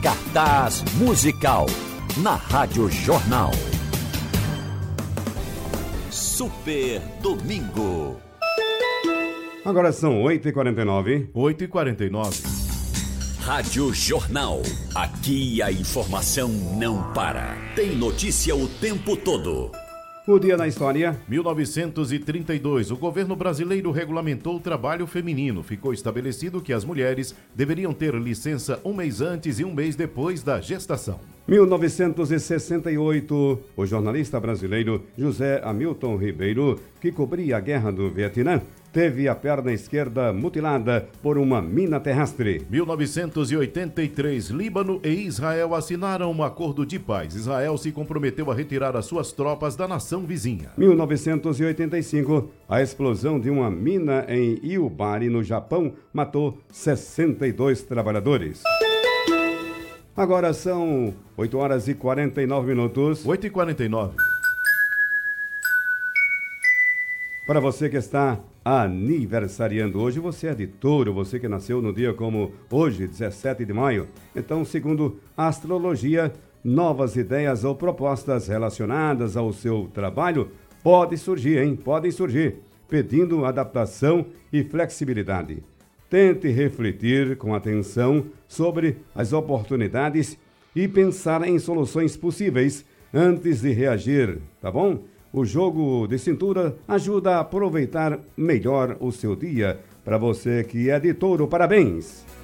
Cartaz Musical na Rádio Jornal. Super Domingo. Agora são 8h49. 8h49. Rádio Jornal. Aqui a informação não para. Tem notícia o tempo todo. O dia na história. 1932, o governo brasileiro regulamentou o trabalho feminino. Ficou estabelecido que as mulheres deveriam ter licença um mês antes e um mês depois da gestação. 1968, o jornalista brasileiro José Hamilton Ribeiro, que cobria a guerra do Vietnã, teve a perna esquerda mutilada por uma mina terrestre. 1983, Líbano e Israel assinaram um acordo de paz. Israel se comprometeu a retirar as suas tropas da nação vizinha. 1985, a explosão de uma mina em Iubari, no Japão, matou 62 trabalhadores. Agora são 8h49. 8h49. Para você que está aniversariando hoje, você é de Touro, você que nasceu no dia como hoje, 17 de maio. Então, segundo a astrologia, novas ideias ou propostas relacionadas ao seu trabalho podem surgir, pedindo adaptação e flexibilidade. Tente refletir com atenção sobre as oportunidades e pensar em soluções possíveis antes de reagir, tá bom? O jogo de cintura ajuda a aproveitar melhor o seu dia. Para você que é de Touro, parabéns!